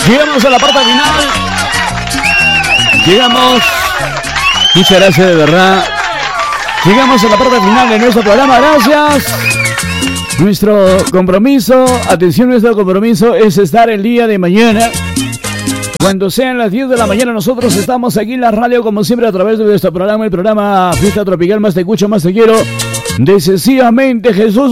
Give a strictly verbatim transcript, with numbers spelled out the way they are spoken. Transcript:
Llegamos a la parte final. Llegamos. Muchas gracias de verdad. Llegamos a la parte final de nuestro programa. Gracias. Nuestro compromiso, atención, nuestro compromiso es estar el día de mañana. Cuando sean las diez de la mañana, nosotros estamos aquí en la radio, como siempre, a través de nuestro programa, el programa Fiesta Tropical Más Te Escucho, Más Te Quiero. Decisivamente, Jesús.